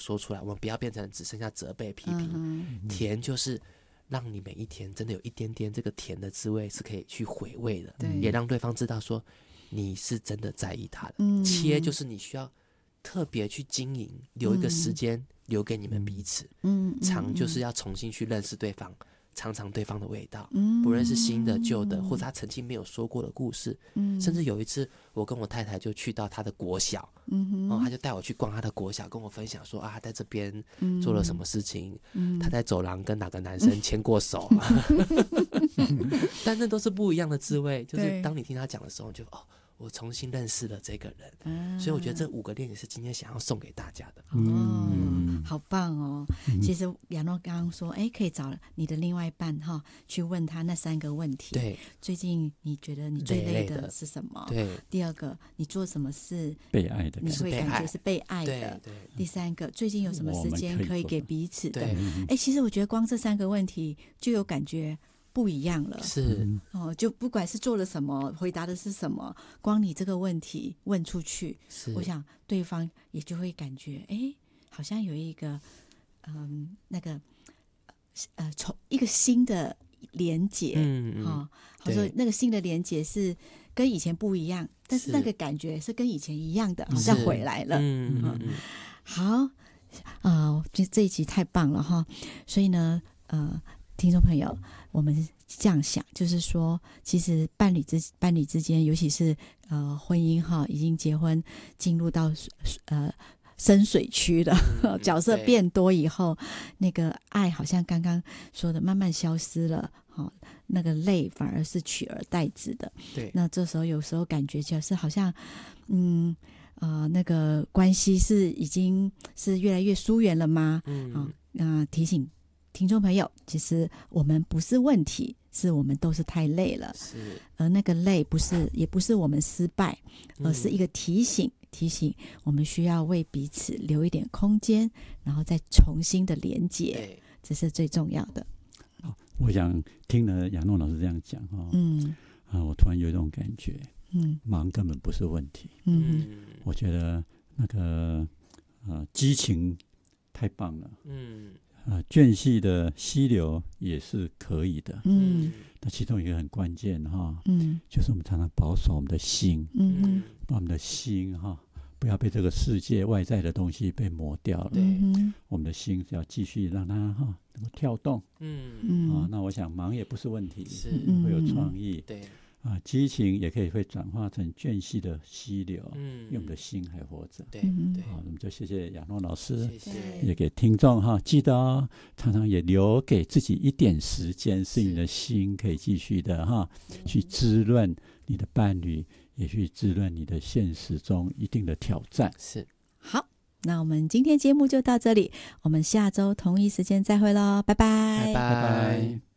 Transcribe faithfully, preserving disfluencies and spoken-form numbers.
说出来，我们不要变成只剩下责备批评、嗯、甜就是让你每一天真的有一点点这个甜的滋味是可以去回味的，也让对方知道说你是真的在意他的、嗯、切就是你需要特别去经营，留一个时间留给你们彼此，嗯，长就是要重新去认识对方，尝尝对方的味道，嗯，不论是新的旧的或者他曾经没有说过的故事，嗯，甚至有一次我跟我太太就去到他的国小，嗯哼，然后他就带我去逛他的国小，跟我分享说啊他在这边做了什么事情、嗯、他在走廊跟哪个男生牵过手、嗯、但那都是不一样的滋味，就是当你听他讲的时候你就哦我重新认识了这个人、嗯、所以我觉得这五个练习是今天想要送给大家的。 哦，好棒哦！其实亚诺刚刚说，哎，可以找你的另外一半哈，去问他那三个问题。 对， 最近你觉得你最累的是什么？ 对。 第二个，你做什么事被爱的， 你会感觉是被爱的。 对对。 第三个，最近有什么时间可以给彼此的？ 哎， 其实我觉得光这三个问题就有感觉。不一样了， 是哦，就不管是做了什么，回答的是什么，光你这个问题问出去，我想对方也就会感觉，哎，好像有一个，嗯，那个，呃，从一个新的连结，嗯嗯，哦，好说那个新的连结是跟以前不一样，但是那个感觉是跟以前一样的，好像回来了，嗯嗯嗯，好，啊、呃，这这一集太棒了哈，所以呢，呃。听众朋友，我们这样想，就是说，其实伴侣之伴侣之间，尤其是呃婚姻哈，已经结婚进入到呃深水区了、嗯，角色变多以后，那个爱好像刚刚说的慢慢消失了，哈，那个泪反而是取而代之的。 对， 那这时候有时候感觉就是好像，嗯。呃，那个关系是已经是越来越疏远了吗？嗯，啊、呃，提醒听众朋友，其实我们不是问题，是我们都是太累了。 是， 而那个累不是，也不是我们失败，而是一个提醒，嗯、提醒我们需要为彼此留一点空间，然后再重新的连接，这是最重要的。 好，我想听了亚诺老师这样讲哈，嗯，啊，我突然有一种感觉。嗯，忙根本不是问题。嗯，我觉得那个呃激情太棒了。嗯，啊间隙的溪流也是可以的。嗯，那其中一个很关键哈，嗯，就是我们常常保守我们的心。嗯，把我们的心哈不要被这个世界外在的东西被磨掉了。对，我们的心是要继续让它哈能够跳动。嗯嗯，啊，那我想忙也不是问题，是会有创意。对。啊，激情也可以会转化成间隙的溪流，嗯，因为我们的心还活着。对对，好，我们就谢谢亚诺老师，谢谢，也给听众哈，记得哦，常常也留给自己一点时间，是你的心可以继续的哈，去滋润你的伴侣，也去滋润你的现实中一定的挑战。 是， 好，那我们今天节目就到这里，我们下周同一时间再会喽，拜拜， 拜拜。